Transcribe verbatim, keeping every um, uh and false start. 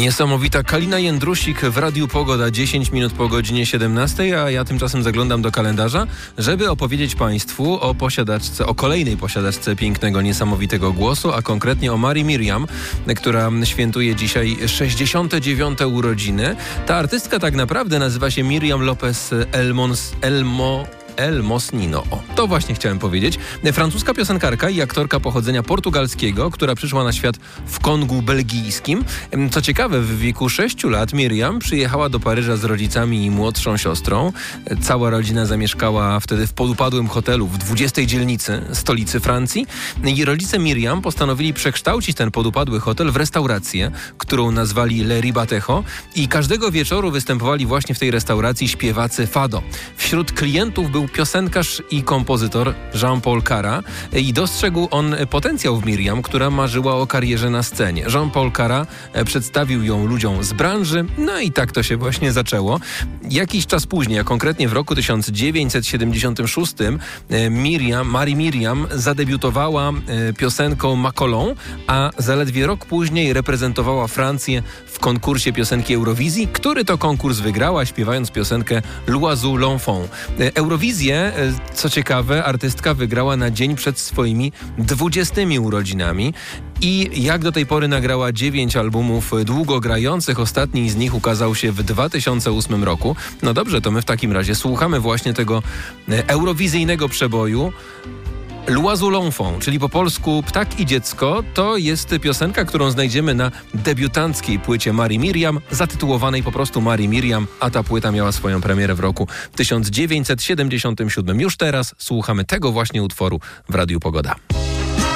Niesamowita Kalina Jędrusik w Radiu Pogoda, dziesięć minut po godzinie siedemnastej, a ja tymczasem zaglądam do kalendarza, żeby opowiedzieć Państwu o posiadaczce, o kolejnej posiadaczce pięknego, niesamowitego głosu, a konkretnie o Mari Miriam, która świętuje dzisiaj sześćdziesiąte dziewiąte urodziny. Ta artystka tak naprawdę nazywa się Miriam Lopez Elmons, Elmo... El Mosnino. O, to właśnie chciałem powiedzieć. Francuska piosenkarka i aktorka pochodzenia portugalskiego, która przyszła na świat w Kongu belgijskim. Co ciekawe, w wieku sześciu lat Miriam przyjechała do Paryża z rodzicami i młodszą siostrą. Cała rodzina zamieszkała wtedy w podupadłym hotelu w dwudziestej dzielnicy stolicy Francji. I rodzice Miriam postanowili przekształcić ten podupadły hotel w restaurację, którą nazwali Le Ribatejo, i każdego wieczoru występowali właśnie w tej restauracji śpiewacy fado. Wśród klientów był piosenkarz i kompozytor Jean-Paul Cara i dostrzegł on potencjał w Miriam, która marzyła o karierze na scenie. Jean-Paul Cara przedstawił ją ludziom z branży, no i tak to się właśnie zaczęło. Jakiś czas później, a konkretnie w roku tysiąc dziewięćset siedemdziesiątym szóstym, Miriam, Mari Miriam zadebiutowała piosenką Macolon, a zaledwie rok później reprezentowała Francję w konkursie piosenki Eurowizji, który to konkurs wygrała, śpiewając piosenkę L'Oiseau l'Enfant. Eurowizję, co ciekawe, artystka wygrała na dzień przed swoimi dwudziestymi urodzinami i jak do tej pory nagrała dziewięć albumów długogrających. Ostatni z nich ukazał się w dwa tysiące ósmym roku. No dobrze, to my w takim razie słuchamy właśnie tego eurowizyjnego przeboju. L'Oiseau l'Enfant, czyli po polsku Ptak i dziecko, to jest piosenka, którą znajdziemy na debiutanckiej płycie Mari Miriam, zatytułowanej po prostu Mari Miriam, a ta płyta miała swoją premierę w roku tysiąc dziewięćset siedemdziesiątym siódmym. Już teraz słuchamy tego właśnie utworu w Radiu Pogoda.